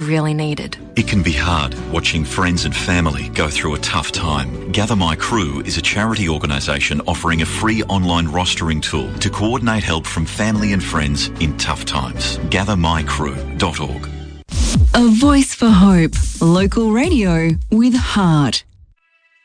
really needed. It can be hard watching friends and family go through a tough time. Gather My Crew is a charity organisation offering a free online rostering tool to coordinate help from family and friends in tough times. GatherMyCrew.org. A voice for hope. Local radio with heart.